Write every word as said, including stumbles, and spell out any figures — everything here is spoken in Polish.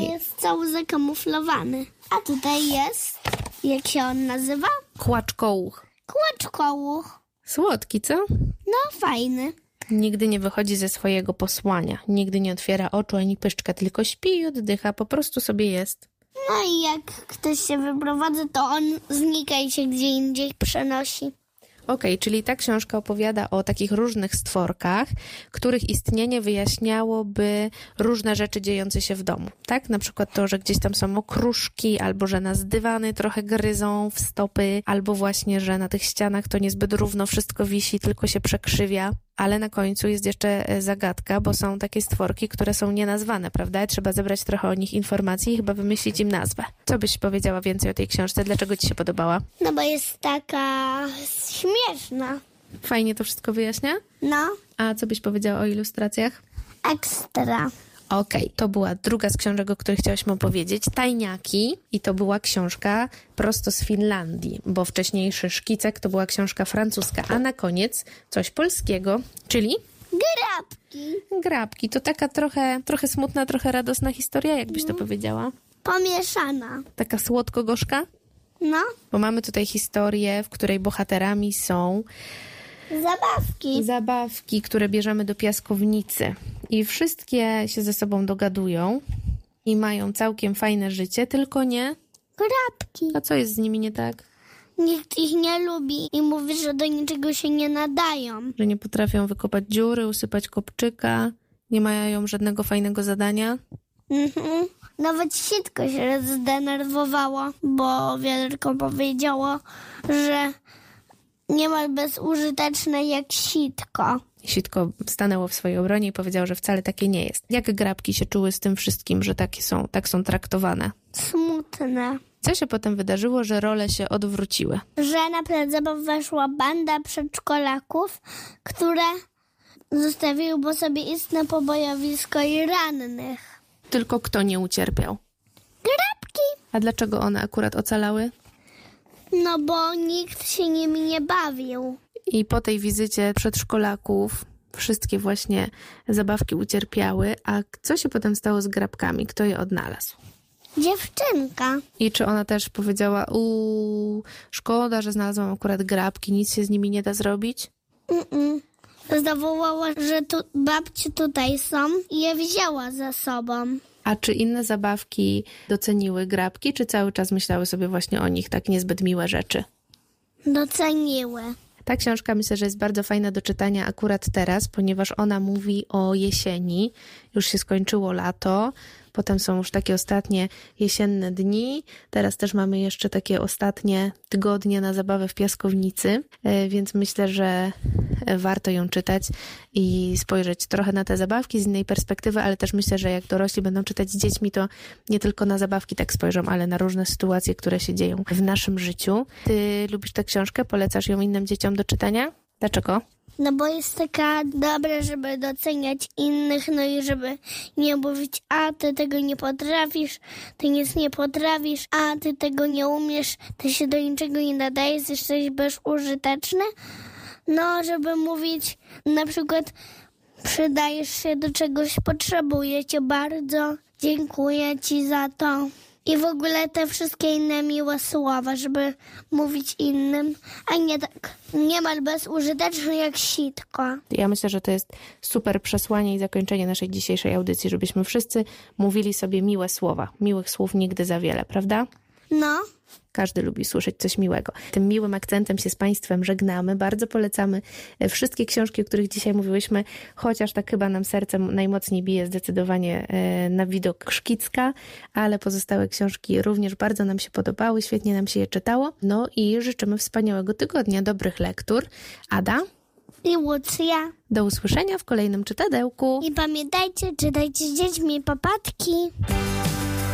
jest cały zakamuflowany. A tutaj jest, jak się on nazywa? Kłaczkołuch. Kłaczkołuch. Słodki, co? No, fajny. Nigdy nie wychodzi ze swojego posłania. Nigdy nie otwiera oczu ani pyszczka, tylko śpi i oddycha. Po prostu sobie jest. No i jak ktoś się wyprowadza, to on znika i się gdzie indziej przenosi. Okej, okay, czyli ta książka opowiada o takich różnych stworkach, których istnienie wyjaśniałoby różne rzeczy dziejące się w domu, tak? Na przykład to, że gdzieś tam są okruszki, albo że nas dywany trochę gryzą w stopy, albo właśnie, że na tych ścianach to niezbyt równo wszystko wisi, tylko się przekrzywia. Ale na końcu jest jeszcze zagadka, bo są takie stworki, które są nienazwane, prawda? Trzeba zebrać trochę o nich informacji i chyba wymyślić im nazwę. Co byś powiedziała więcej o tej książce? Dlaczego ci się podobała? No bo jest taka śmieszna. Fajnie to wszystko wyjaśnia? No. A co byś powiedziała o ilustracjach? Ekstra. Okej, okay, to była druga z książek, o której chciałyśmy opowiedzieć. Tajniaki. I to była książka prosto z Finlandii, bo wcześniejszy Szkicek to była książka francuska. A na koniec coś polskiego, czyli... Grabki. Grabki. To taka trochę, trochę smutna, trochę radosna historia, jakbyś to powiedziała? Pomieszana. Taka słodko-gorzka? No. Bo mamy tutaj historię, w której bohaterami są... Zabawki. Zabawki, które bierzemy do piaskownicy. I wszystkie się ze sobą dogadują i mają całkiem fajne życie, tylko nie... Grabki. A co jest z nimi nie tak? Nikt ich nie lubi i mówi, że do niczego się nie nadają. Że nie potrafią wykopać dziury, usypać kopczyka, nie mają żadnego fajnego zadania? Mhm. Nawet sitko się zdenerwowało, bo wielko powiedziało, że niemal bezużyteczne jak sitko. Sitko stanęło w swojej obronie i powiedział, że wcale takie nie jest. Jak grabki się czuły z tym wszystkim, że takie są, tak są traktowane? Smutne. Co się potem wydarzyło, że role się odwróciły? Że na plac zabaw weszła banda przedszkolaków, które zostawiły po sobie istne pobojowisko i rannych. Tylko kto nie ucierpiał? Grabki. A dlaczego one akurat ocalały? No bo nikt się nimi nie bawił. I po tej wizycie przedszkolaków wszystkie właśnie zabawki ucierpiały. A co się potem stało z grabkami? Kto je odnalazł? Dziewczynka. I czy ona też powiedziała, uuu, szkoda, że znalazłam akurat grabki, nic się z nimi nie da zrobić? Mm-mm. Zawołała, że tu, babci tutaj są i je wzięła ze sobą. A czy inne zabawki doceniły grabki, czy cały czas myślały sobie właśnie o nich tak niezbyt miłe rzeczy? Doceniły. Ta książka myślę, że jest bardzo fajna do czytania akurat teraz, ponieważ ona mówi o jesieni. Już się skończyło lato, potem są już takie ostatnie jesienne dni. Teraz też mamy jeszcze takie ostatnie tygodnie na zabawę w piaskownicy, więc myślę, że warto ją czytać i spojrzeć trochę na te zabawki z innej perspektywy, ale też myślę, że jak dorośli będą czytać z dziećmi, to nie tylko na zabawki tak spojrzą, ale na różne sytuacje, które się dzieją w naszym życiu. Ty lubisz tę książkę? Polecasz ją innym dzieciom do czytania? Dlaczego? No bo jest taka dobra, żeby doceniać innych, no i żeby nie mówić, a ty tego nie potrafisz, ty nic nie potrafisz, a ty tego nie umiesz, ty się do niczego nie nadajesz, jesteś bezużyteczny. No, żeby mówić na przykład, przydajesz się do czegoś, potrzebuję cię bardzo, dziękuję ci za to. I w ogóle te wszystkie inne miłe słowa, żeby mówić innym, a nie tak niemal bezużyteczne jak sitko. Ja myślę, że to jest super przesłanie i zakończenie naszej dzisiejszej audycji, żebyśmy wszyscy mówili sobie miłe słowa. Miłych słów nigdy za wiele, prawda? No. Każdy lubi słyszeć coś miłego. Tym miłym akcentem się z Państwem żegnamy. Bardzo polecamy wszystkie książki, o których dzisiaj mówiłyśmy, chociaż tak chyba nam sercem najmocniej bije zdecydowanie na widok Szkicka, ale pozostałe książki również bardzo nam się podobały, świetnie nam się je czytało. No i życzymy wspaniałego tygodnia, dobrych lektur. Ada i Łucja. Do usłyszenia w kolejnym czytadełku. I pamiętajcie, czytajcie z dziećmi papatki.